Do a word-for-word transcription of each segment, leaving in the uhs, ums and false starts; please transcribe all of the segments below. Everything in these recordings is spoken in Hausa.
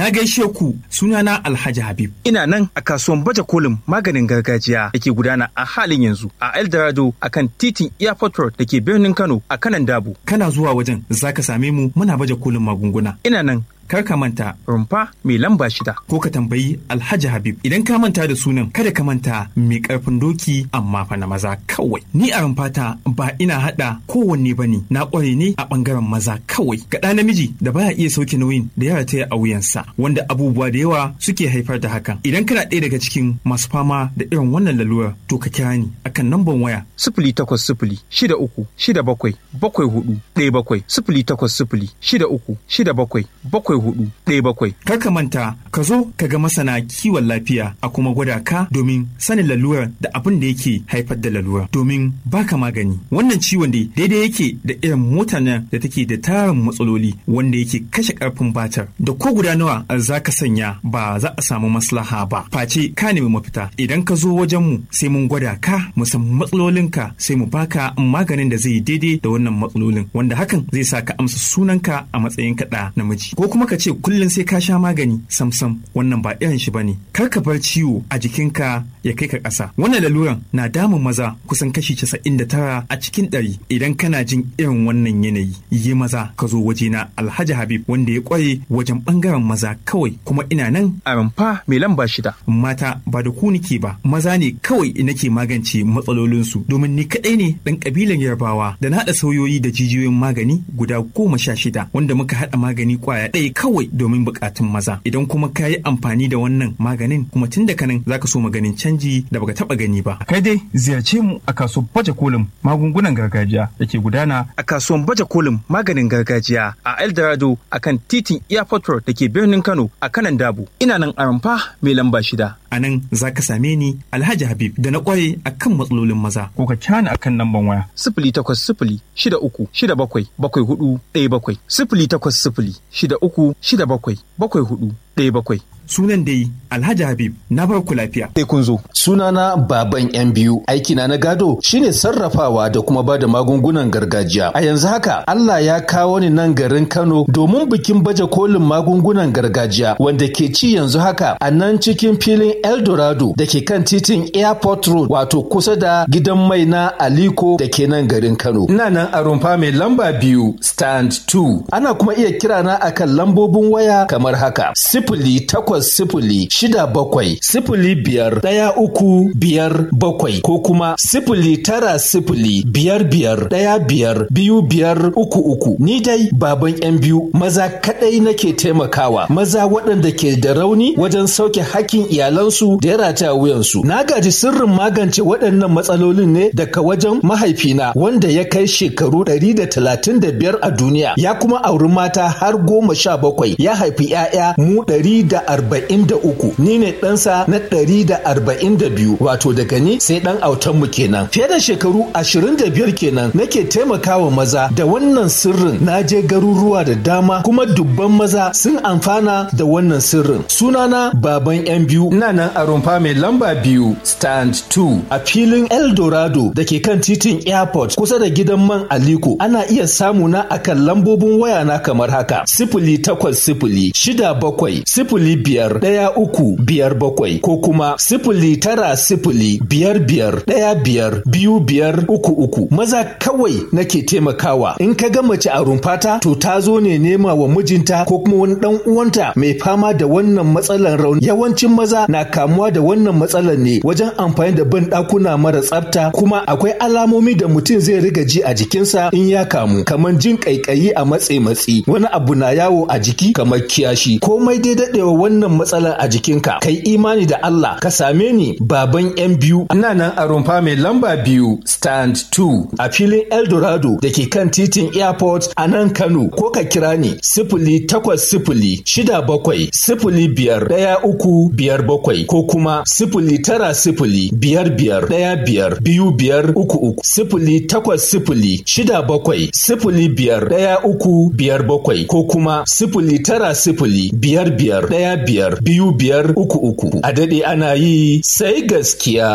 Na gaishe ku, sunana Alhaji Habib. Ina nan a kasuwan baje kolin maganin gargajiya da ke gudana a halin yanzu a Eldorado akan titin Airport Road da ke birnin Kano a kanan Dabo. Kana zuwa wajen zaka same mu muna baje kolin magunguna. Ina nan kar ka manta rumfa mai lamba shida ko ka tambayi Alhaji Habib. Idan ka manta da sunan kada ka manta mai karfin doki amma fa na maza kawai. Ni a rumfata ba ina hada kowanne bane, na kware ne a bangaren maza kawai. Ga ɗa namiji da baya iya sauke nauyin da ya rataya a wuyansa, wanda abubuwa da yawa suke haifar da hakan. Idan kana ɗaya daga cikin masu fama da irin wannan lalura to ka kira ni akan namban waya sifili takwas sifili shida uku shida bakwai bakwai hudu ɗaya bakwai sifili takwas sifili shida uku shida bakwai bakwai hudu ɗaya bakwai. Kar ka manta ka zo ka ga masana kiwon lafiya a kuma gwada ka domin sanin lalurar da abin da yake haifar da lalura domin baka magani. Wannan ciwon dai daidai yake da irin motar nan da take da tarin matsaloli wanda yake kashe karfin batar da ko guda nawa za ka sanya ba za a samu maslaha ba face ka nemi mafita. Idan ka zo wajen mu sai mun gwada ka mu san matsalolinka sai mu baka maganin da zai daidai da wannan matsalolin, wanda hakan zai sa ka amsa sunanka a matsayin kaɗa namiji, ko kuma ka ce kullum sai ka sha magani samsam. Wannan ba irin shi bane. Kar ka bar ciwo a jikinka ya kai ka ƙasa. Wannan laluran na damun maza kusan kashi casa'in da tara a cikin ɗari. Idan kana jin irin wannan yanayi yi maza ka zo wajena Alhaji Habib wanda ya kware wajen bangaren maza kawai, kuma ina nan a rumfa mai lamba shida. Mata ba da ku nike ba, maza ne kawai nake magance matsalolinsu domin ni kaɗai ne ɗan ƙabilan Yarbawa da na haɗa sauyoyi da jijiyoyin magani guda goma sha shida wanda muka haɗa magani kwaya ɗaya kawai domin buƙatun maza. Idan kuma ka yi amfani da wannan maganin kuma tun daga nan za ka so maganin canji da baka taɓa gani ba. Kai dai ziyarce mu a kasuwar baje kolin magungunan gargajiya da ke gudana a kasuwar baje kolin maganin gargajiya a Eldorado akan titin Airport Road da ke birnin Kano a kanan Dabo. Ina nan a rumfa mai lamba shida. A nan za ka same ni Alhaji Habib da na kware a kan matsalolin maza. Ko ka kira ni a kan lamban waya sifili takwas sifili shida uku shida bakwai bakwai hudu ɗaya bakwai sifili takwas sifili shida uku shida bakwai bakwai hudu ɗaya bakwai. Sunan dai Alhaji Habib, na bar ku lafiya. Sai kun zo. Sunana Baban yan biyu. Aikina na gado shine sarrafawa da kuma bada magungunan gargajiya. A yanzu haka Allah ya kawo ni nan garin Kano domin bikin baje kolin magungunan gargajiya wanda ke ci yanzu haka a nan cikin filin Eldorado da ke kan titin Airport Road, wato kusa da gidan mai na Aliko da ke nan garin Kano. Ina nan a rumfa mai lamba biyu stand two. Ana kuma iya kirana akan lambobin waya kamar haka: sifili takwas sifili shida bakwai sifili biyar ɗaya uku biyar bakwai ko kuma sifili tara sifili biyar biyar ɗaya biyar biyu biyar uku uku. Ni dai Baban yan biyu, maza kaɗai nake taimakawa, maza waɗanda ke da rauni wajen sauke hakkin iyalansu da ya rataya wuyansu. Na gaji sirrin magance waɗannan matsalolin ne daga wajen mahaifina wanda ya kai shekaru ɗari da talatin da biyar a duniya, ya kuma auri mata har goma sha bakwai, ya haifi 'ya'ya mu ɗari da arba'in da uku. Ni ne ɗansa na ɗari da arba'in da biyu, wato daga ni sai ɗan autanmu kenan. Fiye da shekaru ashirin da biyar kenan nake taimakawa maza da wannan sirrin. Na je garuruwa da dama kuma dubban maza sun amfana da wannan sirrin. Sunana Baban yan biyu. Ina nan a rumfa mai lamba biyu stand two a filin Eldorado da ke kan titin Airport kusa da gidan man Aliko. Ana iya samu na akan lambobin waya na kamar haka: sifili takwas sifili shida bakwai sifili biyar ɗaya uku biyar bakwai ko kuma sifili tara sifili biyar biyar ɗaya biyar biyu biyar uku uku. Maza kawai nake taimakawa. In ka ga mace a rumfata to ta zo ne nema wa mijinta ko kuma wani ɗan uwanta mai fama da wannan matsalar rauni. Yawancin maza na kamuwa da wannan matsalar ne wajen amfani da ban ɗakuna mara tsafta, kuma akwai alamomi da mutum zai riga ji a jikinsa in ya kamu, kamar jin ƙaiƙayi a matse matsi, wani abu na yawo a jiki kamar kiyashi. Komai dai daɗewa wannan matsalar a jikinka, kai imani da Allah ka same ni Baban yan biyu. Ina nan a rumfa mai lamba biyu stand two a filin Eldorado da ke kan titin Airport a nan Kano, ko ka kira ni sifili takwas sifili shida bakwai sifili biyar ɗaya uku biyar bakwai ko kuma sifili tara sifili biyar biyar ɗaya biyar biyu biyar uku uku. Sifili takwas sifili shida bakwai sifili biyar ɗaya uku biyar bakwai ko kuma sifili tara sifili biyar biyar ɗaya biyar biyu biyar uku uku. A daɗe ana yi sai gaskiya.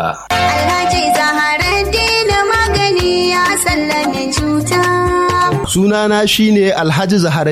Alhaji Zaharaddin magani ya sallame cuta. Sunana shine Alhaji Zaharaddin.